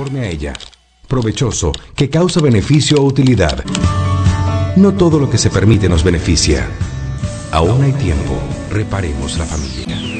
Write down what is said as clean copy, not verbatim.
conforme a ella. Provechoso, que causa beneficio o utilidad. No todo lo que se permite nos beneficia. Aún hay tiempo. Reparemos la familia.